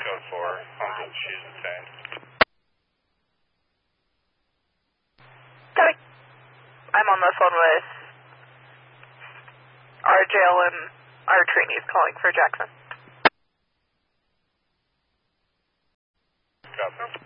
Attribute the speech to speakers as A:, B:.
A: Code 4, homes with shoes obtained.
B: Copy. I'm on the phone with our jail and our trainees calling for Jackson.
A: Copy.